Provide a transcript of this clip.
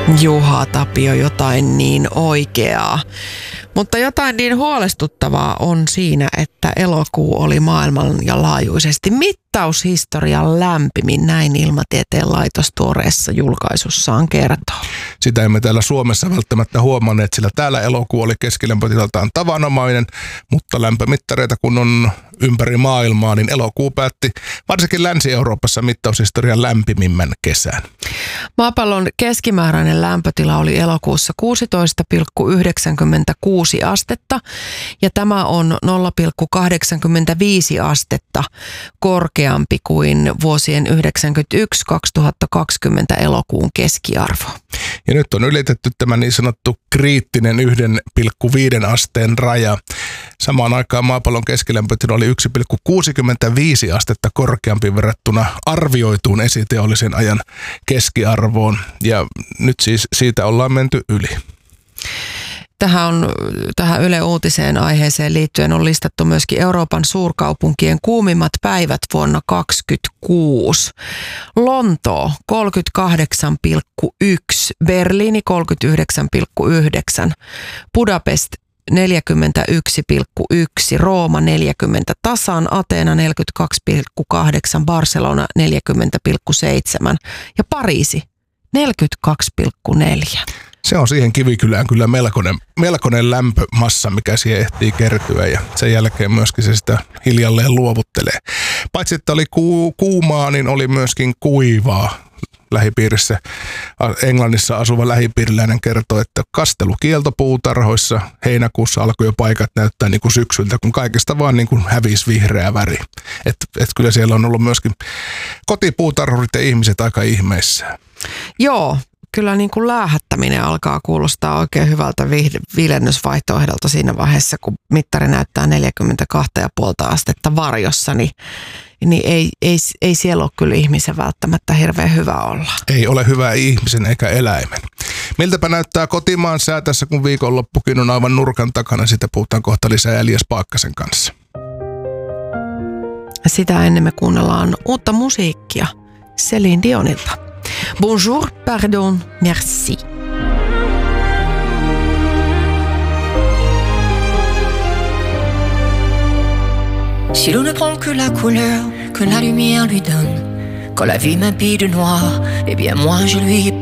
Juha Tapio, jotain niin oikeaa. Mutta jotain niin huolestuttavaa on siinä, että elokuu oli maailmanlaajuisesti mittaushistorian lämpimin, näin Ilmatieteen laitos tuoreessa julkaisussaan kertoo. Sitä emme täällä Suomessa välttämättä huomanneet, sillä täällä elokuu oli keskilämpötilaltaan tavanomainen, mutta lämpömittareita kun on ympäri maailmaa, niin elokuu päätti varsinkin Länsi-Euroopassa mittaushistorian lämpimimmän kesän. Maapallon keskimääräinen lämpötila oli elokuussa 16,96 astetta ja tämä on 0,85 astetta korkeampi kuin vuosien 1991-2020 elokuun keskiarvo. Ja nyt on ylitetty tämä niin sanottu kriittinen 1,5 asteen raja. Samaan aikaan maapallon keskilämpötila oli 1,65 astetta korkeampi verrattuna arvioituun esiteollisen ajan keskiarvoon. Ja nyt siis siitä ollaan menty yli. Tähän Yle Uutiseen aiheeseen liittyen on listattu myöskin Euroopan suurkaupunkien kuumimmat päivät vuonna 2026. Lontoo 38,1, Berliini 39,9, Budapest 41,1, Rooma 40 tasan, Ateena 42,8, Barcelona 40,7 ja Pariisi 42,4. Se on siihen Kivikylään kyllä melkoinen lämpömassa, mikä siihen ehtii kertyä ja sen jälkeen myöskin se sitä hiljalleen luovuttelee. Paitsi että oli kuumaa, niin oli myöskin kuivaa. Lähipiirissä Englannissa asuva lähipiiriläinen kertoo, että kastelukielto puutarhoissa heinäkuussa alkoi jo paikat näyttää niin kuin syksyltä, kun kaikesta vaan niin kuin hävisi vihreä väri. Et kyllä siellä on ollut myöskin kotipuutarhurit ja ihmiset aika ihmeissään. Joo. Kyllä niin kuin läähättäminen alkaa kuulostaa oikein hyvältä viilennysvaihtoehdolta siinä vaiheessa, kun mittari näyttää 42,5 astetta varjossa, niin ei siellä ole kyllä ihmisen välttämättä hirveän hyvä olla. Ei ole hyvä ihmisen eikä eläimen. Miltäpä näyttää kotimaan sää tässä, kun viikonloppukin on aivan nurkan takana, sitä puhutaan kohta lisää Elias Paakkasen kanssa. Sitä ennen me kuunnellaan uutta musiikkia Céline Dionilta. Bonjour, pardon, merci. Si l'eau ne prend que la couleur que la lumière lui donne, quand la vie m'habille de noir, eh bien moi je lui